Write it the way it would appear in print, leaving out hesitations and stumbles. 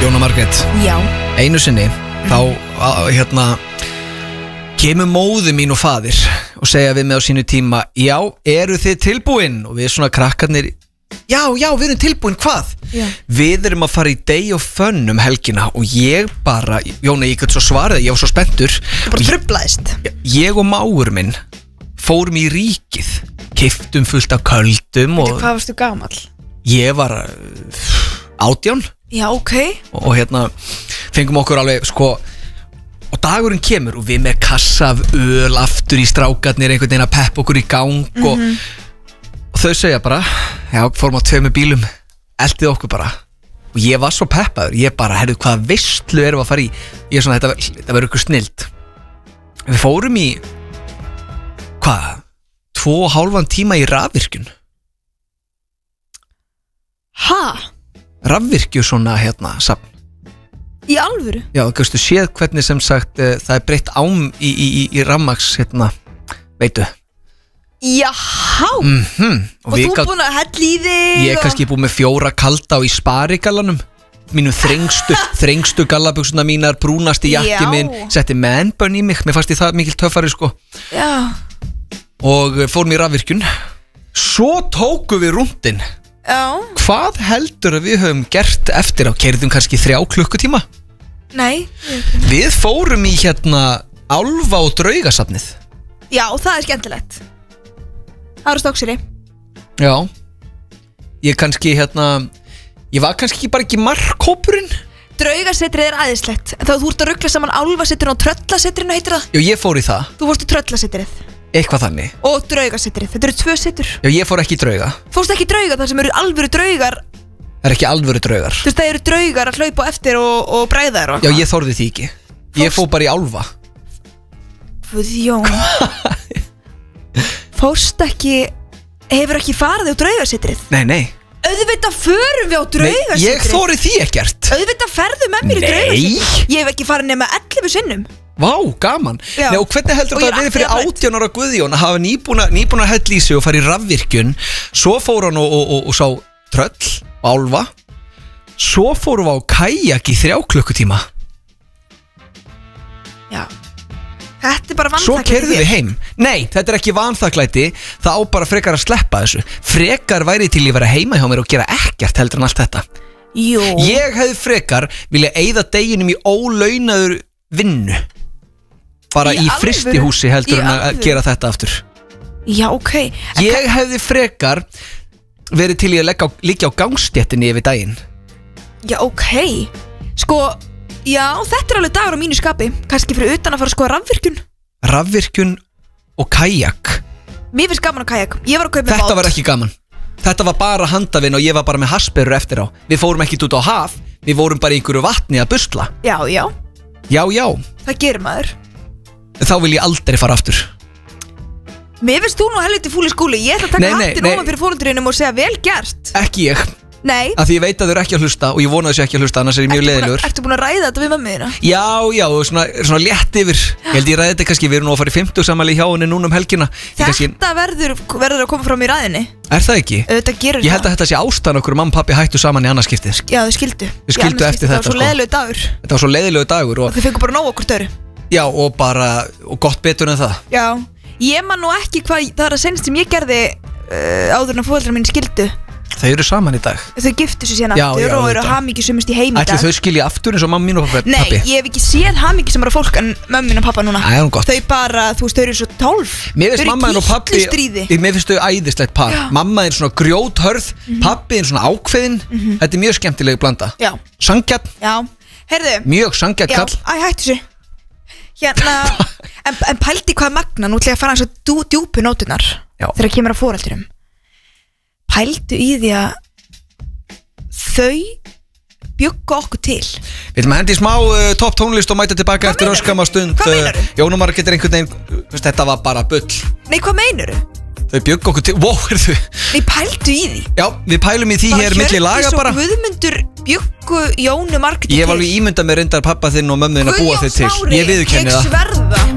Jóna Margrét. Já. Einu sinni, þá, kemur móðir mín og faðir og segja við mig á sínu tíma, já, eru þið tilbúin? Og við svona krakkarnir, já, við erum tilbúin, hvað? Já. Við erum að fara í Day of Fun helgina og ég bara, Jóna, ég gæti svo svarið, ég var svo spenntur. Þú bara truflaðist. Ég og mágur minn fórum í ríkið, keyptum fullt af köldum og... Hvað varstu gamall? Ég var 18. Já, ok. Og fengum okkur alveg, sko... Og dagurinn kemur og við með kassa af öl aftur í strákarnir, einhvern veginn að peppa okkur í gang og þau segja bara, já, fórum á 2 bílum, eltið okkur bara. Og ég var svo peppaður, ég bara, herru, hvaða veistlu erum við að fara í? Ég er svona, þetta verður ykkur snilt. Við fórum í, 2,5 tíma í rafvirkjun. Ha? Rafvirkju svona, safn. Í alvöru? Já, þú gæstu séð hvernig sem sagt það breytt ám í rammaks, veitu. Jáhá. Og þú búin að hella í þig? Ég kannski búin með 4 kalda í sparigallanum, mínum þrengstu gallabuxuna mínar, brúnasti jakki minn, setti man-bun í mig, mér fannst ég það mikil töffari, sko. Já. Og fórum í rafvirkjun. Svo tókum við rúndin. Já. Hvað heldur að við höfum gert eftir á? Keyrðum kannski 3 klukkutíma? Nei. Við fórum í álfa- og draugasafnið. Já, það er skemmtilegt. Það eru Stokkseyri. Já. Ég kannski ég var kannski bara ekki markhópurinn. Draugasetrið er æðislegt. Þá þú ert að rugla saman álfasetrinu og tröllasetrinu, heitir það? Já, ég fór í það. Þú fórst í tröllasetrið. Eitthvað þannig. Og draugasetrið, þetta eru 2 setur. Já, ég fór ekki í drauga. Fórst ekki í drauga þar sem eru alvöru draugar? Það er ekki alvöru draugar. Þú veist, það eru draugar að hlaupa á eftir og bræða þér og... Já, ég þorði því ekki. Ég fór bara í álfa. Guðjón. Fórst ekki... Hefur ekki farið á draugasetrið? Nei. Auðvitað förum við á draugasetrið. Nei, ég þorði því ekkert. Auðvitað ferðu með mér í draugasetrið. Ég hef ekki farið nema 11 sinnum. Vá, gaman. Já. Nei, og hvernig heldur þetta að við fyrir 18 ára Guðjón að hafa nýbúin að hella í sig og fara í rafvirkjun, svo fór hann og sá tröll og álfa, svo fórum við á kajak í 3 klukkutíma. Já. Þetta er bara vanþakklæti. Svo keyrðum við heim. Nei, þetta er ekki vanþakklæti, það á bara frekar að sleppa þessu. Frekar væri til ég vera heima hjá mér og gera ekkert heldur en allt þetta. Jú. Ég hefði frekar vilja eyða deginum í ólaunaður vinnu. Bara í frystihúsi heldur en að gera þetta aftur. Já, ok. Ég hefði frekar verið til ég að liggja á gangstéttinni yfir daginn. Já, ok. Sko, já, þetta er alveg dagur á mínu skapi. Kannski fyrir utan að fara að skoða rafvirkjun. Rafvirkjun og kajak. Mér finnst gaman á kajak. Ég var að kaupa Þetta var ekki gaman. Þetta var bara handavinn og ég var bara með hasperur eftir á. Við fórum ekkit út á haf, við vorum bara í einhverju vatni að busla. Já. Já. Það gerir maður. Þá vil ég aldrei fara aftur. Mér finnst þú nú helviti fúl í skúli. Ég ætla að taka hattin ofan fyrir foreldrunum og segja vel gert. Ekki ég. Nei. Af því ég veit að þau eru ekki að hlusta og ég vona þessu ekki að hlusta, annars er ég mjög leiðilegur. Ertu búin að ræða þetta við mömmu þína? Já, svona létt yfir. Ég held ég ræði þetta kannski, við erum nú að fara í 50 samali hjá henni núna helgina. Þetta verður að koma fram í ræðinni. Er það ekki? Ég held að þetta sé ástæðan okkur mamma og pappi hættu saman í annarskiptið. Já, þau skildu. Þau skildu eftir þetta, sko. Þetta var svo leiðilegur dagur og þau fengu bara nóg okkur döru. Já, og gott betur en það. Já, ég man nú ekki hvað það er að senst sem ég gerði áður en að foreldrar mín skildu. Þau eru saman í dag. Þau giftu sér síðan aftur og eru hamingjusumust í heim í dag. Ætli þau skilji aftur eins og mamma mín og pappi? Nei, ég hef ekki séð hamingjusumara fólk en mamma mín og pappa núna. Það er gott. Þau bara, þú veist, þau eru svo 12. Mér finnst mamma og pappi, mér finnst þau æðislegt par. Mamma er svona grjóthörð, pappi er svona ákveðin. Þetta er mjög skemmtileg blanda. Já. Sanngjarn. Já. Heyrðu. Mjög sanngjarn kall. Æ, hættu þessu. En pældi hvað magna, nú ætla ég að fara eins og djúpu nóturnar þegar kemur að foreldurum. Pældu í því að þau bjuggu okkur til. Við ætlum að hendi í smá topp tónlist og mæta tilbaka eftir öskama stund. Hvað meinarðu? Jóna Margrét er einhvern veginn, þetta var bara bull. Nei, hvað meinarðu? Þau bjuggu okkur til, heyrðu. Nei, pældu í því. Já, við pælum í því hér milli laga bara. Hjördís og Guðmundur bjuggu Jónu Margrét til. Ég hef alveg ímyndað mér reyndar pappa þinn og mömmu þinn að búa þið til. Ég viðurkenni það. Ég sverða.